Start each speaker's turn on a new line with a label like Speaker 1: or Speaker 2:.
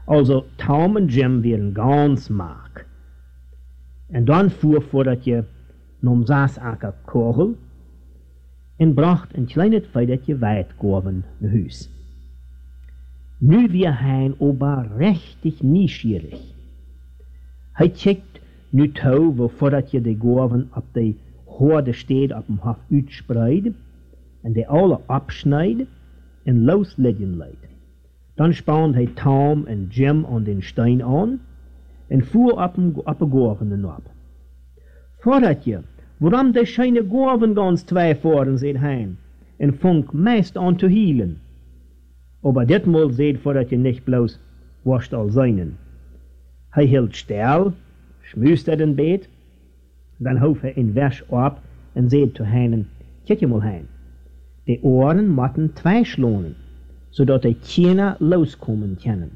Speaker 1: Also Tom und Jim wären ganz mark. En dan fordert je nom Saasacker Korrel en bracht een kleines Feidertje Weitgorben naar huis. Nu wir hein ober richtig nieschierig. Hij checkt nu toe, voordat je de Gorben op de Horde steed op dem Hof uitspreide en de alle abschneide en losleggen leidt. Dan spant hij Tom en Jim aan den Stein aan en voer op de Gorben op. Voordat je, waarom de scheine Gorben ganz twee voren, zegt hein, en funk meest aan te hielen. Aber ditmal seht voordat je nicht bloß wascht all seinen. Hij hield stil, schmust den Beet, dan hoef hij een Wäsch ab en seht zu heinen, kijk je mal hein. De Ohren motten twee schlonen, zodat hij keiner loskommen können.